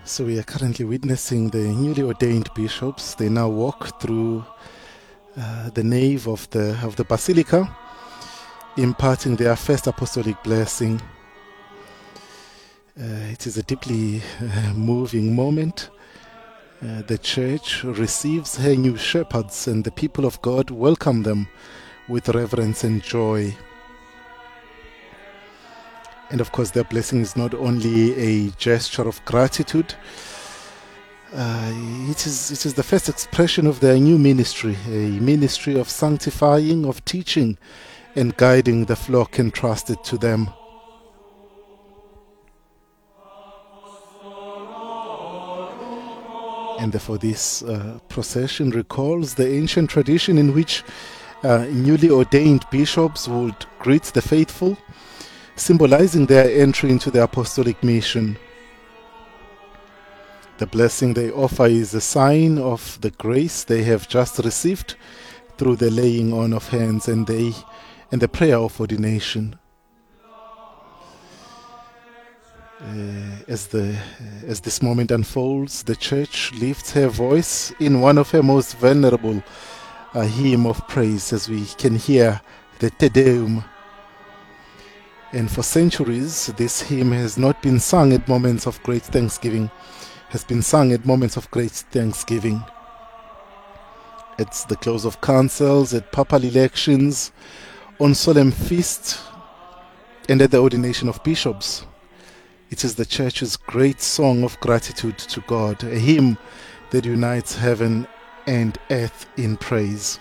So we are currently witnessing the newly ordained bishops. They now walk through the nave of the basilica, imparting their first apostolic blessing. It is a deeply moving moment. The church receives her new shepherds, and the people of God welcome them with reverence and joy. And of course, their blessing is not only a gesture of gratitude, it is the first expression of their new ministry, a ministry of sanctifying, of teaching, and guiding the flock entrusted to them. And therefore, this procession recalls the ancient tradition in which newly ordained bishops would greet the faithful, symbolizing their entry into the apostolic mission. The blessing they offer is a sign of the grace they have just received through the laying on of hands and the prayer of ordination. As this moment unfolds, the Church lifts her voice in one of her most venerable hymn of praise, as we can hear the Te Deum. And for centuries, this hymn has not been sung at moments of great thanksgiving, has been sung at moments of great thanksgiving. At the close of councils, at papal elections, on solemn feasts, and at the ordination of bishops. It is the Church's great song of gratitude to God, a hymn that unites heaven and earth in praise.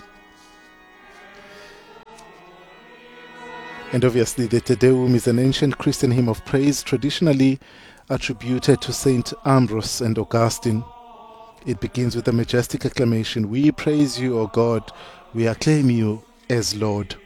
And obviously, the Te Deum is an ancient Christian hymn of praise traditionally attributed to Saint Ambrose and Augustine. It begins with a majestic acclamation: "We praise you, O God, we acclaim you as Lord."